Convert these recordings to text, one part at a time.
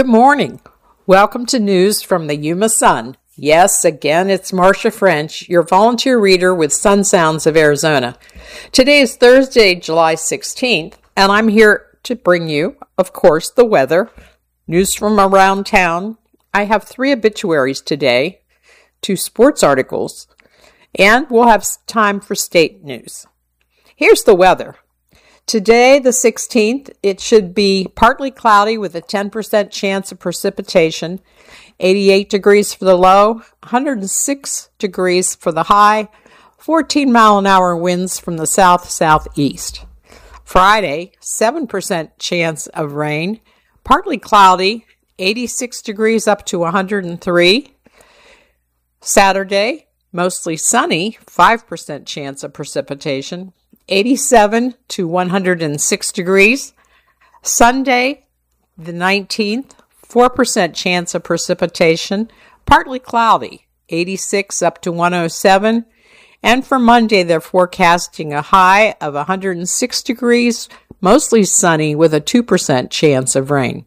Good morning. Welcome to news from the Yuma Sun. Yes, again, it's Marcia French, your volunteer reader with Sun Sounds of Arizona. Today is Thursday, July 16th, and I'm here to bring you, of course, the weather, news from around town. I have 3 obituaries today, 2 sports articles, and we'll have time for state news. Here's the weather. Today, the 16th, it should be partly cloudy with a 10% chance of precipitation, 88 degrees for the low, 106 degrees for the high, 14-mile-an-hour winds from the south-southeast. Friday, 7% chance of rain, partly cloudy, 86 degrees up to 103. Saturday, mostly sunny, 5% chance of precipitation, 87 to 106 degrees. Sunday, the 19th, 4% chance of precipitation, partly cloudy, 86 up to 107. And for Monday, they're forecasting a high of 106 degrees, mostly sunny with a 2% chance of rain.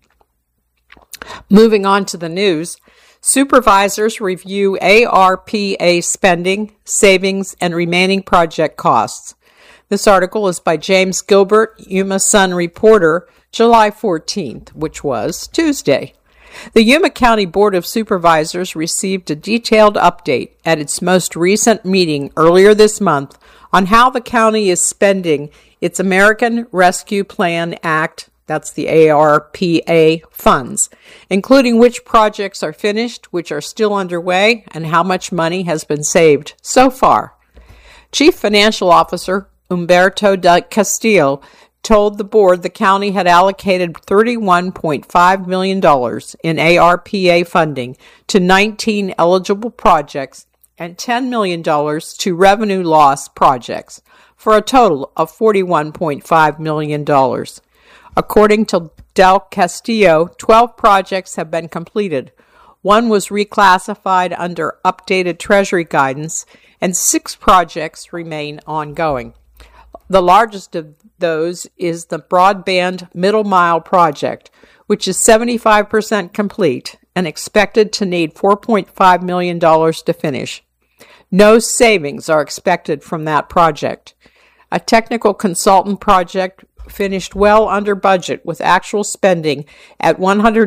Moving on to the news, supervisors review ARPA spending, savings, and remaining project costs. This article is by James Gilbert, Yuma Sun reporter, July 14th, which was Tuesday. The Yuma County Board of Supervisors received a detailed update at its most recent meeting earlier this month on how the county is spending its American Rescue Plan Act, that's the ARPA funds, including which projects are finished, which are still underway, and how much money has been saved so far. Chief Financial Officer Humberto del Castillo told the board the county had allocated $31.5 million in ARPA funding to 19 eligible projects and $10 million to revenue loss projects, for a total of $41.5 million. According to del Castillo, 12 projects have been completed. 1 was reclassified under updated Treasury guidance, and 6 projects remain ongoing. The largest of those is the Broadband Middle Mile project, which is 75% complete and expected to need $4.5 million to finish. No savings are expected from that project. A technical consultant project finished well under budget with actual spending at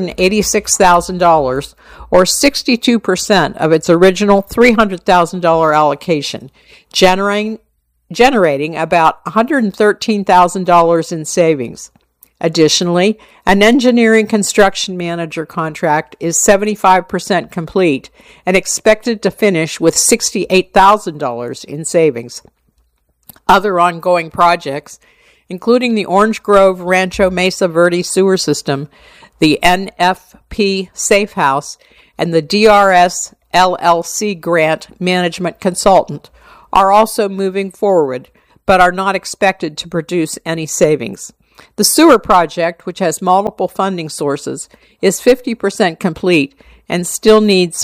$186,000, or 62% of its original $300,000 allocation, generating about $113,000 in savings. Additionally, an engineering construction manager contract is 75% complete and expected to finish with $68,000 in savings. Other ongoing projects, including the Orange Grove Rancho Mesa Verde sewer system, the NFP Safe House, and the DRS LLC grant management consultant, are also moving forward, but are not expected to produce any savings. The sewer project, which has multiple funding sources, is 50% complete and still needs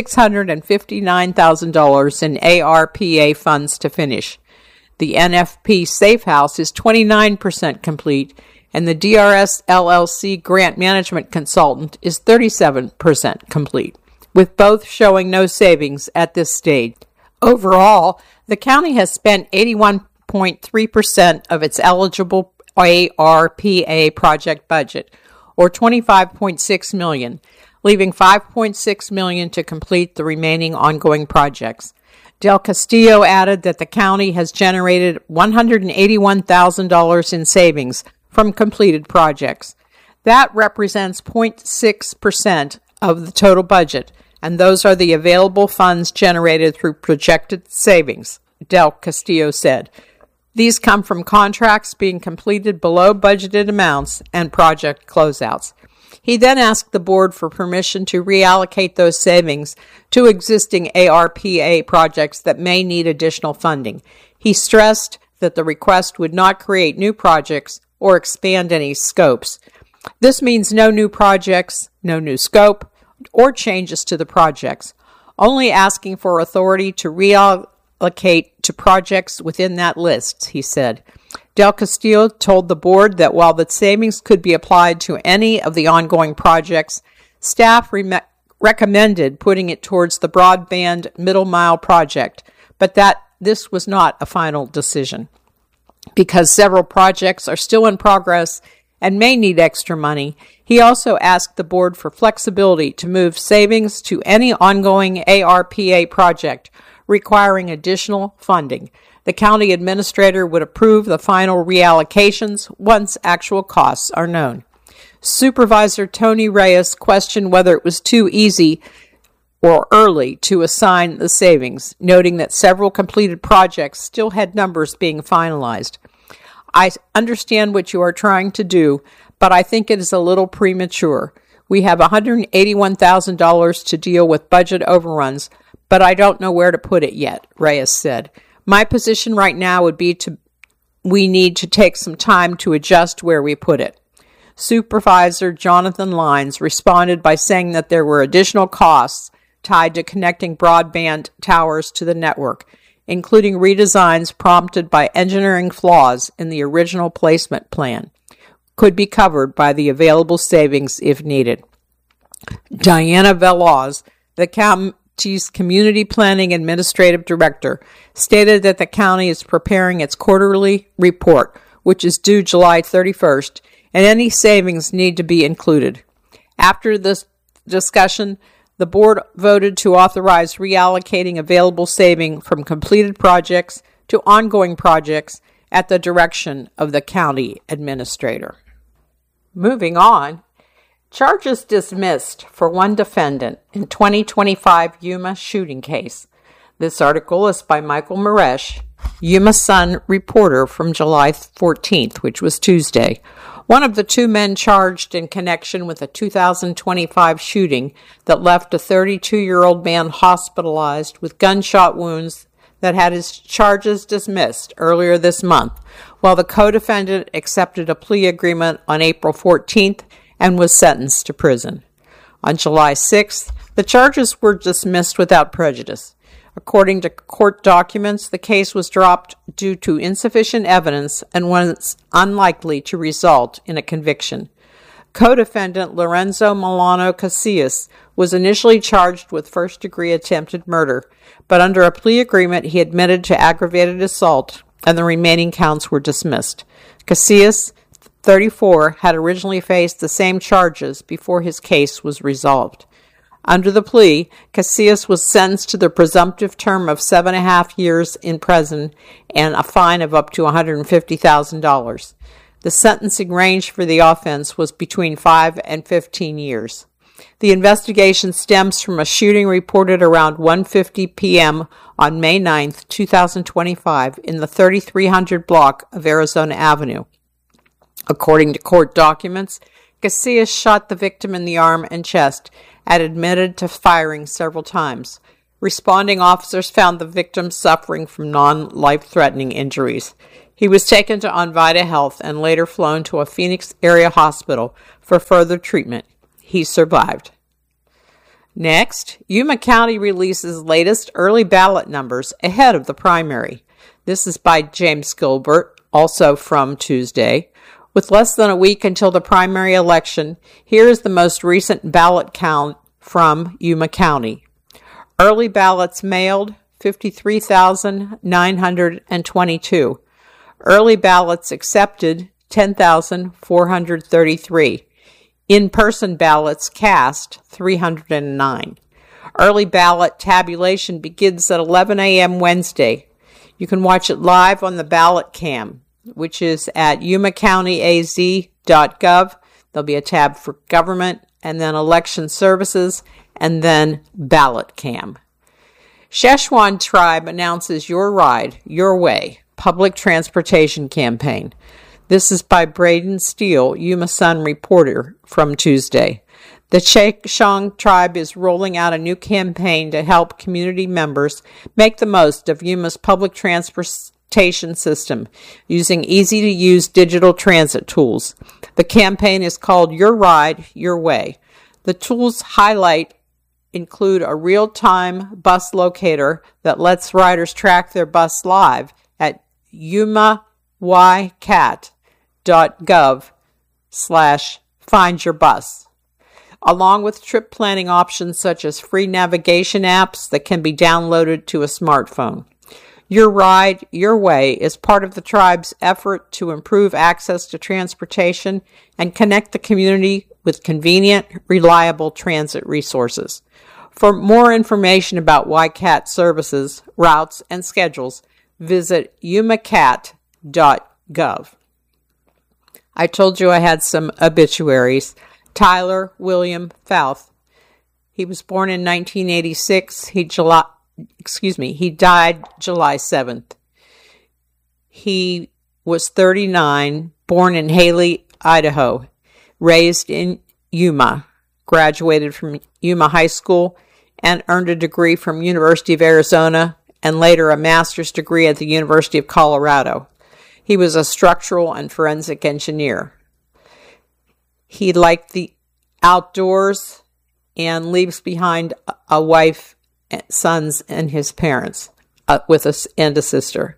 $659,000 in ARPA funds to finish. The NFP Safe House is 29% complete, and the DRS LLC grant management consultant is 37% complete, with both showing no savings at this stage. Overall, the county has spent 81.3% of its eligible ARPA project budget, or $25.6 million, leaving $5.6 million to complete the remaining ongoing projects. Del Castillo added that the county has generated $181,000 in savings from completed projects. That represents 0.6% of the total budget, and those are the available funds generated through projected savings, del Castillo said. These come from contracts being completed below budgeted amounts and project closeouts. He then asked the board for permission to reallocate those savings to existing ARPA projects that may need additional funding. He stressed that the request would not create new projects or expand any scopes. This means no new projects, no new scope, or changes to the projects, only asking for authority to reallocate to projects within that list, he said. Del Castillo told the board that while the savings could be applied to any of the ongoing projects, Staff recommended putting it towards the broadband middle mile project, but this was not a final decision. Because several projects are still in progress and may need extra money, he also asked the board for flexibility to move savings to any ongoing ARPA project requiring additional funding. The county administrator would approve the final reallocations once actual costs are known. Supervisor Tony Reyes questioned whether it was too easy or early to assign the savings, noting that several completed projects still had numbers being finalized. I understand what you are trying to do, but I think it is a little premature. We have $181,000 to deal with budget overruns, but I don't know where to put it yet, Reyes said. My position right now would be we need to take some time to adjust where we put it. Supervisor Jonathan Lines responded by saying that there were additional costs tied to connecting broadband towers to the network, including redesigns prompted by engineering flaws in the original placement plan, could be covered by the available savings if needed. Diana Veloz, the county's Community Planning Administrative Director, stated that the county is preparing its quarterly report, which is due July 31st, and any savings need to be included. After this discussion, the board voted to authorize reallocating available saving from completed projects to ongoing projects at the direction of the county administrator. Moving on, charges dismissed for one defendant in 2025 Yuma shooting case. This article is by Michael Maresh, Yuma Sun reporter from July 14th, which was Tuesday. One of the two men charged in connection with a 2025 shooting that left a 32-year-old man hospitalized with gunshot wounds that had his charges dismissed earlier this month, while the co-defendant accepted a plea agreement on April 14th and was sentenced to prison. On July 6th, the charges were dismissed without prejudice. According to court documents, the case was dropped due to insufficient evidence and was unlikely to result in a conviction. Co-defendant Lorenzo Milano Casillas was initially charged with first-degree attempted murder, but under a plea agreement he admitted to aggravated assault and the remaining counts were dismissed. Casillas, 34, had originally faced the same charges before his case was resolved. Under the plea, Casillas was sentenced to the presumptive term of 7.5 years in prison and a fine of up to $150,000. The sentencing range for the offense was between 5 and 15 years. The investigation stems from a shooting reported around 1:50 p.m. on May 9, 2025, in the 3300 block of Arizona Avenue. According to court documents, Casillas shot the victim in the arm and chest and admitted to firing several times. Responding officers found the victim suffering from non-life-threatening injuries. He was taken to Onvita Health and later flown to a Phoenix area hospital for further treatment. He survived. Next, Yuma County releases latest early ballot numbers ahead of the primary. This is by James Gilbert, also from Tuesday. With less than a week until the primary election, here is the most recent ballot count from Yuma County. Early ballots mailed, 53,922. Early ballots accepted, 10,433. In-person ballots cast, 309. Early ballot tabulation begins at 11 a.m. Wednesday. You can watch it live on the ballot cam, which is at yumacountyaz.gov. There'll be a tab for government, and then election services, and then ballot cam. Szechuan Tribe announces Your Ride, Your Way, public transportation campaign. This is by Braden Steele, Yuma Sun reporter from Tuesday. The Szechuan Tribe is rolling out a new campaign to help community members make the most of Yuma's public transportation system using easy-to-use digital transit tools. The campaign is called Your Ride, Your Way. The tools include a real-time bus locator that lets riders track their bus live at yumaycat.gov/findyourbus. along with trip planning options such as free navigation apps that can be downloaded to a smartphone. Your Ride, Your Way is part of the tribe's effort to improve access to transportation and connect the community with convenient, reliable transit resources. For more information about YCAT services, routes, and schedules, visit yumacat.gov. I told you I had some obituaries. Tyler William Fouth. He was born in 1986. He died July 7th. He was 39, born in Haley, Idaho, raised in Yuma, graduated from Yuma High School, and earned a degree from University of Arizona and later a master's degree at the University of Colorado. He was a structural and forensic engineer. He liked the outdoors and leaves behind a wife, sons, and his parents and a sister.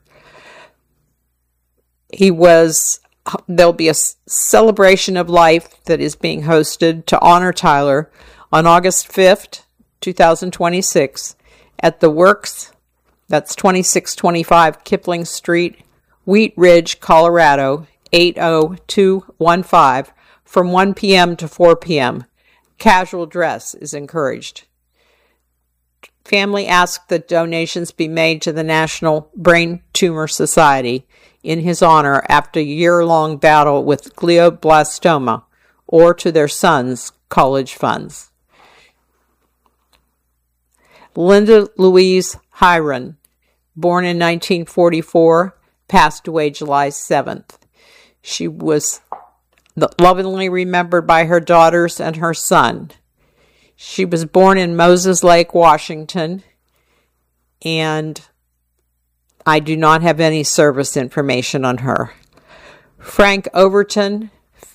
There'll be a celebration of life that is being hosted to honor Tyler on August 5th, 2026 at the Works, that's 2625 Kipling Street, Wheat Ridge, Colorado, 80215, from 1 p.m. to 4 p.m. Casual dress is encouraged. Family asked that donations be made to the National Brain Tumor Society in his honor after a year-long battle with glioblastoma, or to their son's college funds. Linda Louise Hiron, born in 1944, passed away July 7th. She was lovingly remembered by her daughters and her son. She was born in Moses Lake, Washington, and I do not have any service information on her. Frank Overton,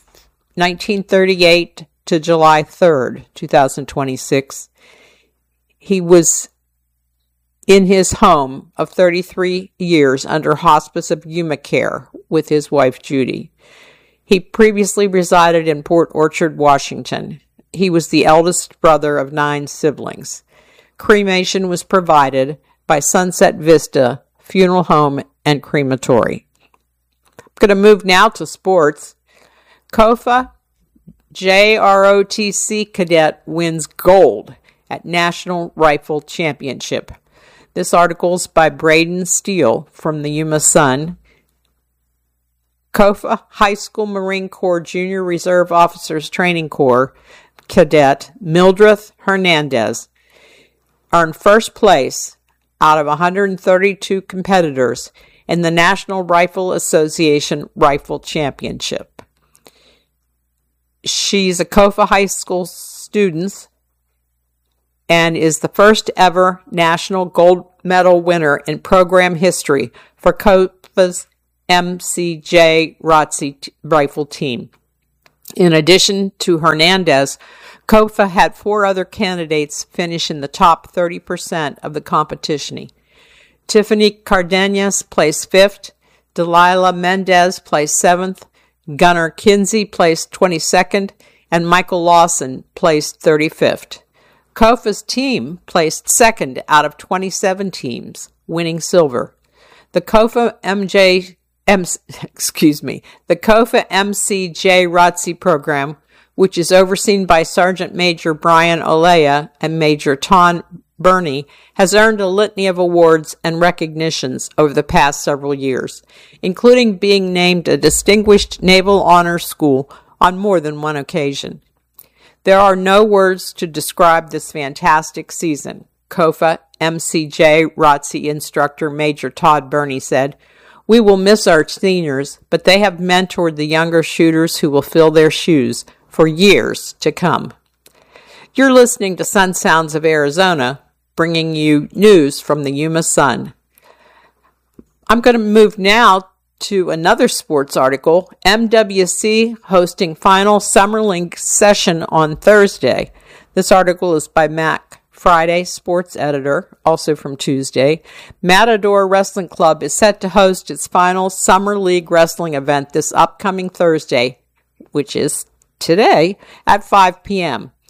1938 to July 3rd, 2026. He was in his home of 33 years under hospice of Yuma Care with his wife Judy. He previously resided in Port Orchard, Washington. He was the eldest brother of 9 siblings. Cremation was provided by Sunset Vista Funeral Home and Crematory. I'm going to move now to sports. KOFA JROTC cadet wins gold at National Rifle Championship. This article is by Braden Steele from the Yuma Sun. KOFA High School Marine Corps Junior Reserve Officers Training Corps cadet Mildred Hernandez earned first place out of 132 competitors in the National Rifle Association Rifle Championship. She's a KOFA High School student and is the first ever national gold medal winner in program history for KOFA's MCJ ROTC rifle team. In addition to Hernandez, KOFA had 4 other candidates finish in the top 30% of the competition. Tiffany Cardenas placed 5th, Delilah Mendez placed 7th, Gunnar Kinsey placed 22nd, and Michael Lawson placed 35th. KOFA's team placed 2nd out of 27 teams, winning silver. The KOFA MCJ ROTC program, which is overseen by Sergeant Major Brian Olea and Major Ton Burney, has earned a litany of awards and recognitions over the past several years, including being named a Distinguished Naval Honor School on more than one occasion. There are no words to describe this fantastic season, KOFA MCJ ROTC instructor Major Todd Burney said. We will miss our seniors, but they have mentored the younger shooters who will fill their shoes for years to come. You're listening to Sun Sounds of Arizona, bringing you news from the Yuma Sun. I'm going to move now to another sports article. MWC hosting final Summer League session on Thursday. This article is by Mac Friday, sports editor, also from Tuesday. Matador Wrestling Club is set to host its final Summer League wrestling event this upcoming Thursday, which is today, at 5 p.m.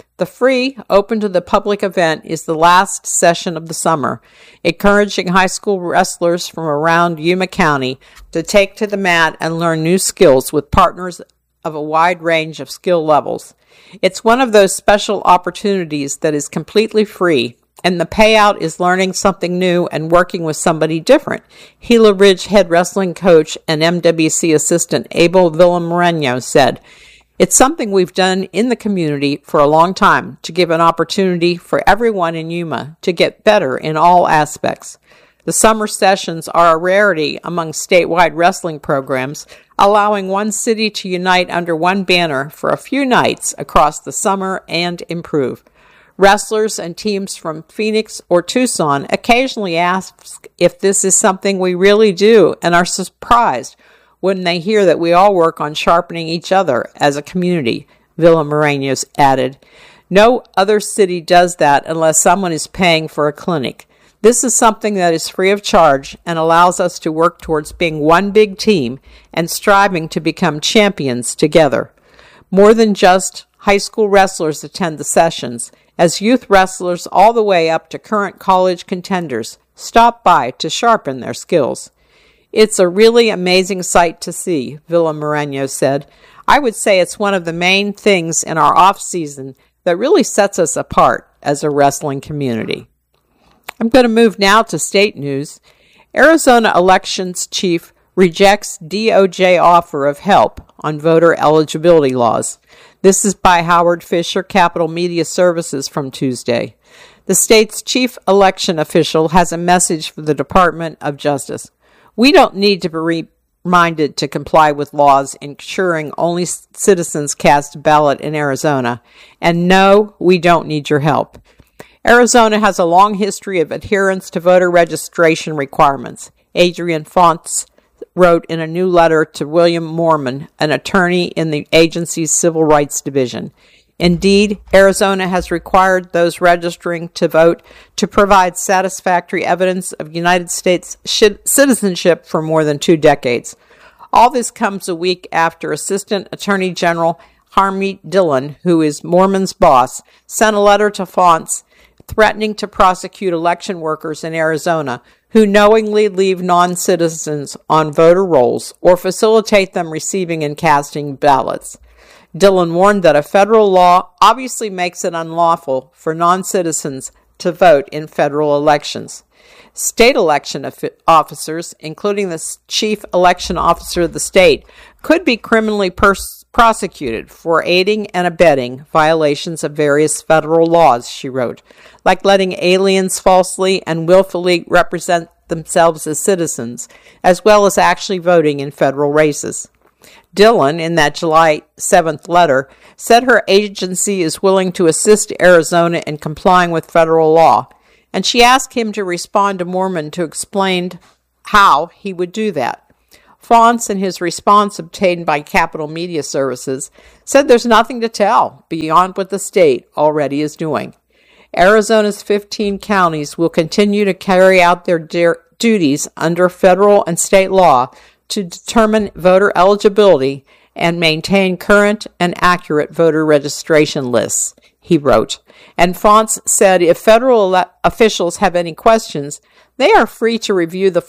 The free, open to the public event is the last session of the summer, encouraging high school wrestlers from around Yuma County to take to the mat and learn new skills with partners of a wide range of skill levels. It's one of those special opportunities that is completely free, and the payout is learning something new and working with somebody different, Gila Ridge head wrestling coach and MWC assistant Abel Villamareno said. It's something we've done in the community for a long time to give an opportunity for everyone in Yuma to get better in all aspects. The summer sessions are a rarity among statewide wrestling programs, allowing one city to unite under one banner for a few nights across the summer and improve. Wrestlers and teams from Phoenix or Tucson occasionally ask if this is something we really do and are surprised when they hear that we all work on sharpening each other as a community, Villamareno added. No other city does that unless someone is paying for a clinic. This is something that is free of charge and allows us to work towards being one big team and striving to become champions together. More than just high school wrestlers attend the sessions, as youth wrestlers all the way up to current college contenders stop by to sharpen their skills. It's a really amazing sight to see, Villamareno said. I would say it's one of the main things in our off-season that really sets us apart as a wrestling community. I'm going to move now to state news. Arizona elections chief rejects DOJ offer of help on voter eligibility laws. This is by Howard Fisher, Capital Media Services, from Tuesday. The state's chief election official has a message for the Department of Justice. We don't need to be reminded to comply with laws ensuring only citizens cast a ballot in Arizona. And no, we don't need your help. Arizona has a long history of adherence to voter registration requirements, Adrian Fontes wrote in a new letter to William Mormon, an attorney in the agency's Civil Rights Division. Indeed, Arizona has required those registering to vote to provide satisfactory evidence of United States citizenship for more than 2 decades. All this comes a week after Assistant Attorney General Harmeet Dillon, who is Mormon's boss, sent a letter to Fontes threatening to prosecute election workers in Arizona who knowingly leave non-citizens on voter rolls or facilitate them receiving and casting ballots. Dillon warned that a federal law obviously makes it unlawful for non-citizens to vote in federal elections. State election officers, including the chief election officer of the state, could be criminally prosecuted for aiding and abetting violations of various federal laws, she wrote, like letting aliens falsely and willfully represent themselves as citizens, as well as actually voting in federal races. Dillon, in that July 7th letter, said her agency is willing to assist Arizona in complying with federal law, and she asked him to respond to Mormon to explain how he would do that. Fontes, in his response obtained by Capital Media Services, said there's nothing to tell beyond what the state already is doing. Arizona's 15 counties will continue to carry out their duties under federal and state law to determine voter eligibility and maintain current and accurate voter registration lists, he wrote. And Fontes said if federal officials have any questions, they are free to review the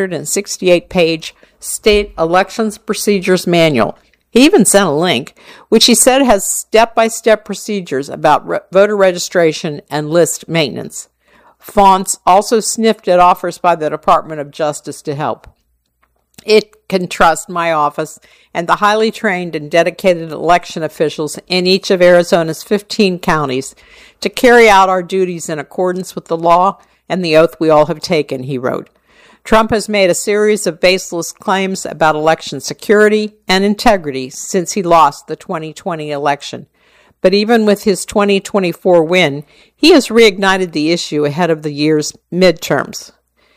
468-page State Elections Procedures Manual. He even sent a link, which he said has step-by-step procedures about voter registration and list maintenance. Fontes also sniffed at offers by the Department of Justice to help. It can trust my office and the highly trained and dedicated election officials in each of Arizona's 15 counties to carry out our duties in accordance with the law and the oath we all have taken, he wrote. Trump has made a series of baseless claims about election security and integrity since he lost the 2020 election. But even with his 2024 win, he has reignited the issue ahead of the year's midterms.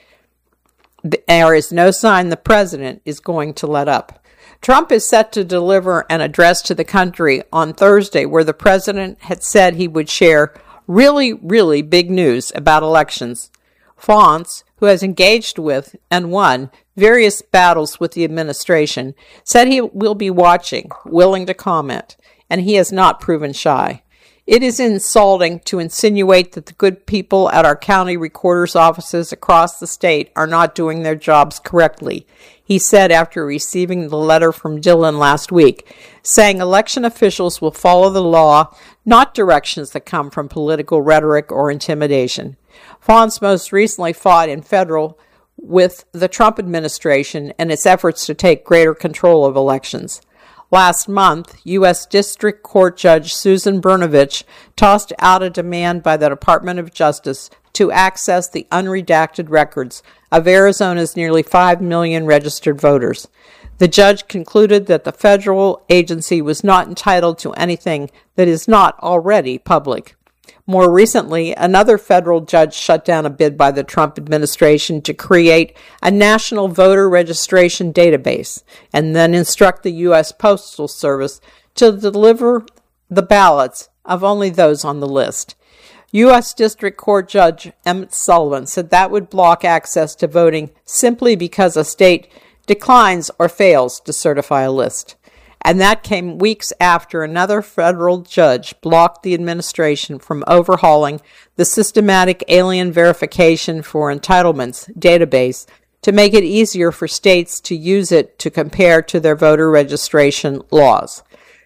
There is no sign the president is going to let up. Trump is set to deliver an address to the country on Thursday where the president had said he would share really, really big news about elections. Fontes, who has engaged with and won various battles with the administration, said he will be watching, willing to comment, and he has not proven shy. It is insulting to insinuate that the good people at our county recorder's offices across the state are not doing their jobs correctly, he said after receiving the letter from Dillon last week, saying election officials will follow the law, not directions that come from political rhetoric or intimidation. Fonce most recently fought in federal with the Trump administration and its efforts to take greater control of elections. Last month, U.S. District Court Judge Susan Brnovich tossed out a demand by the Department of Justice to access the unredacted records of Arizona's nearly 5 million registered voters. The judge concluded that the federal agency was not entitled to anything that is not already public. More recently, another federal judge shut down a bid by the Trump administration to create a national voter registration database and then instruct the U.S. Postal Service to deliver the ballots of only those on the list. U.S. District Court Judge Emmett Sullivan said that would block access to voting simply because a state declines or fails to certify a list. And that came weeks after another federal judge blocked the administration from overhauling the systematic alien verification for entitlements database to make it easier for states to use it to compare to their voter registration laws.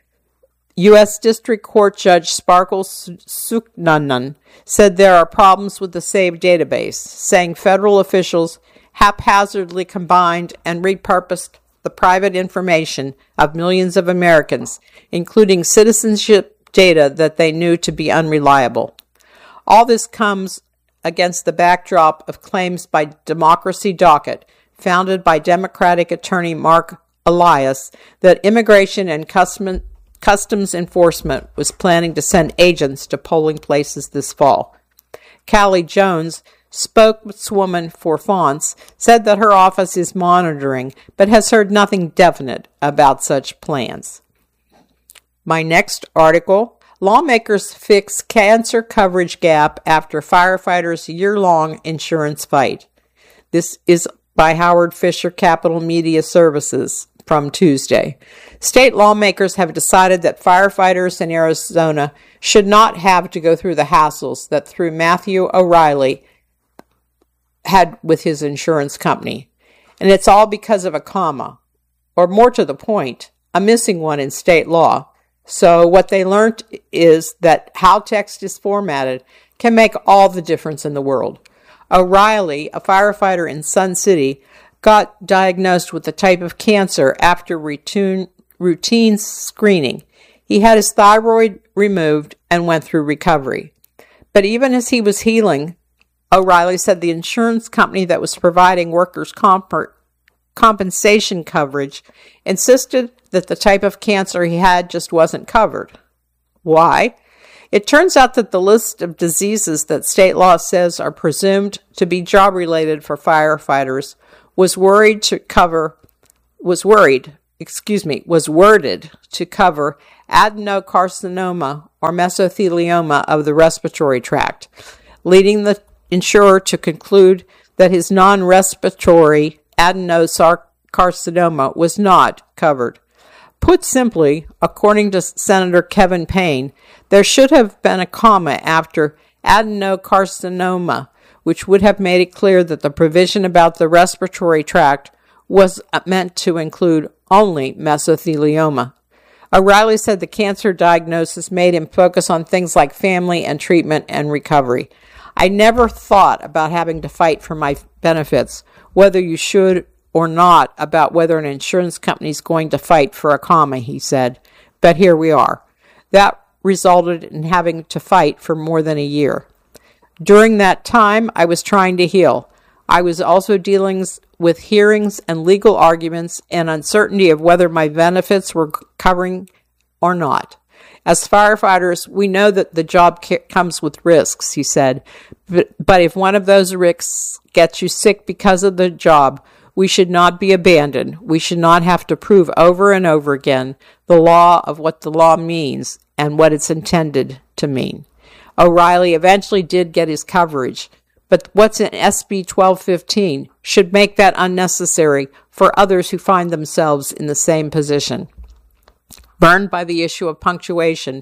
U.S. District Court Judge Sparkle Suknanan said there are problems with the SAVE database, saying federal officials haphazardly combined and repurposed the private information of millions of Americans, including citizenship data that they knew to be unreliable. All this comes against the backdrop of claims by Democracy Docket, founded by Democratic attorney Mark Elias, that Immigration and Customs Enforcement was planning to send agents to polling places this fall. Callie Jones, spokeswoman for Fonce, said that her office is monitoring but has heard nothing definite about such plans. My next article, lawmakers fix cancer coverage gap after firefighters' year-long insurance fight. This is by Howard Fisher Capital Media Services from Tuesday. State lawmakers have decided that firefighters in Arizona should not have to go through the hassles that through Matthew O'Reilly had with his insurance company. And it's all because of a comma, or more to the point, a missing one in state law. So what they learned is that how text is formatted can make all the difference in the world. O'Reilly, a firefighter in Sun City, got diagnosed with a type of cancer after routine screening. He had his thyroid removed and went through recovery. But even as he was healing, O'Reilly said the insurance company that was providing workers' compensation coverage insisted that the type of cancer he had just wasn't covered. Why? It turns out that the list of diseases that state law says are presumed to be job-related for firefighters was worded to cover adenocarcinoma or mesothelioma of the respiratory tract, leading the insurer to conclude that his non-respiratory adenocarcinoma was not covered. Put simply, according to Senator Kevin Payne, there should have been a comma after adenocarcinoma, which would have made it clear that the provision about the respiratory tract was meant to include only mesothelioma. O'Reilly said the cancer diagnosis made him focus on things like family and treatment and recovery. I never thought about having to fight for my benefits, whether you should or not about whether an insurance company is going to fight for a comma, he said. But here we are. That resulted in having to fight for more than a year. During that time, I was trying to heal. I was also dealing with hearings and legal arguments and uncertainty of whether my benefits were covering or not. As firefighters, we know that the job comes with risks, he said. But if one of those risks gets you sick because of the job, we should not be abandoned. We should not have to prove over and over again the law of what the law means and what it's intended to mean. O'Reilly eventually did get his coverage, but what's in SB 1215 should make that unnecessary for others who find themselves in the same position. Burned by the issue of punctuation,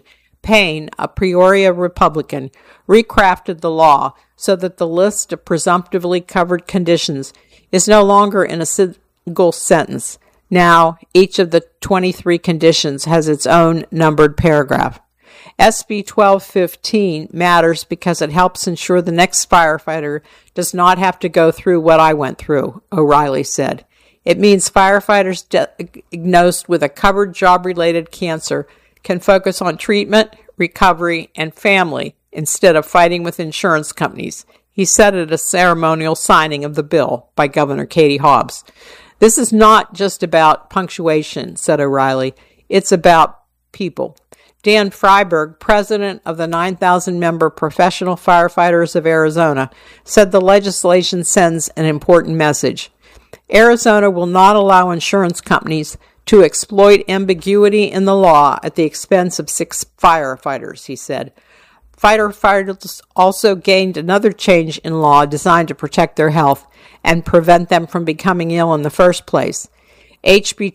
Payne, a Peoria Republican, recrafted the law so that the list of presumptively covered conditions is no longer in a single sentence. Now, each of the 23 conditions has its own numbered paragraph. SB 1215 matters because it helps ensure the next firefighter does not have to go through what I went through, O'Reilly said. It means firefighters diagnosed with a covered job-related cancer can focus on treatment, recovery, and family instead of fighting with insurance companies, he said at a ceremonial signing of the bill by Governor Katie Hobbs. This is not just about punctuation, said O'Reilly. It's about people. Dan Freiberg, president of the 9,000-member Professional Firefighters of Arizona, said the legislation sends an important message. Arizona will not allow insurance companies to exploit ambiguity in the law at the expense of 6 firefighters, he said. Firefighters also gained another change in law designed to protect their health and prevent them from becoming ill in the first place. HB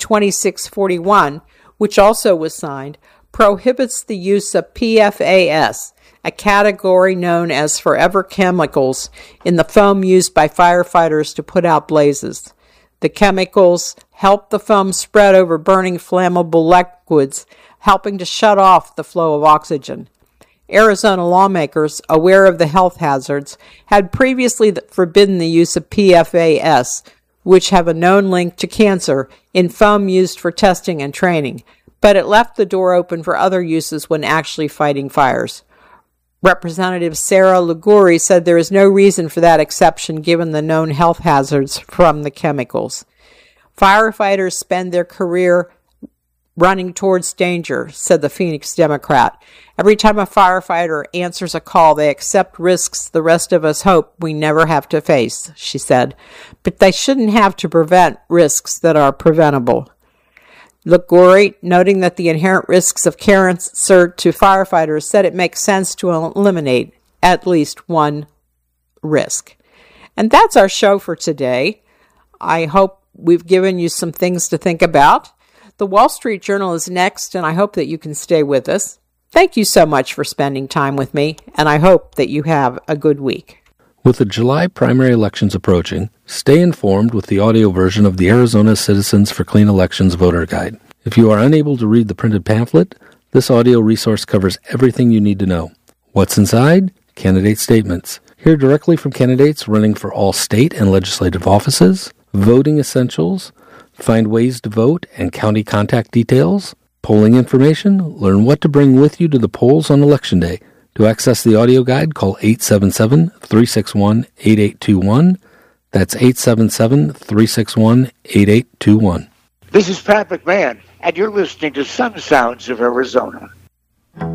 2641, which also was signed, prohibits the use of PFAS, a category known as forever chemicals, in the foam used by firefighters to put out blazes. The chemicals help the foam spread over burning flammable liquids, helping to shut off the flow of oxygen. Arizona lawmakers, aware of the health hazards, had previously forbidden the use of PFAS, which have a known link to cancer, in foam used for testing and training, but it left the door open for other uses when actually fighting fires. Representative Sarah Liguri said there is no reason for that exception given the known health hazards from the chemicals. Firefighters spend their career running towards danger, said the Phoenix Democrat. Every time a firefighter answers a call, they accept risks the rest of us hope we never have to face, she said. But they shouldn't have to prevent risks that are preventable. Liguri, noting that the inherent risks of cancer to firefighters, said it makes sense to eliminate at least one risk. And that's our show for today. I hope we've given you some things to think about. The Wall Street Journal is next, and I hope that you can stay with us. Thank you so much for spending time with me, and I hope that you have a good week. With the July primary elections approaching, stay informed with the audio version of the Arizona Citizens for Clean Elections Voter Guide. If you are unable to read the printed pamphlet, this audio resource covers everything you need to know. What's inside? Candidate statements. Hear directly from candidates running for all state and legislative offices, voting essentials, find ways to vote and county contact details, polling information, learn what to bring with you to the polls on Election Day. To access the audio guide, call 877-361-8821. That's 877-361-8821. This is Pat McMahon, and you're listening to Some Sounds of Arizona.